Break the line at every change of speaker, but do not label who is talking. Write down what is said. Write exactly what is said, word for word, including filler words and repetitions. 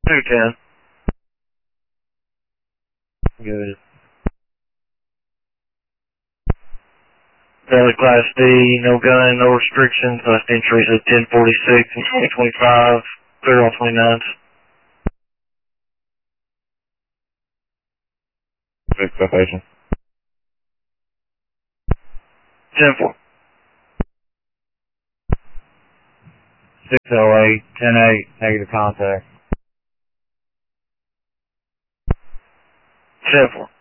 two ten.
Good.
Valley Class D, no gun, no restrictions. Last entries at ten forty-six and twenty twenty-five. Clear on twenty-nines.
Fix citation.
ten four.
six oh eight, ten eight, negative contact.
ten four.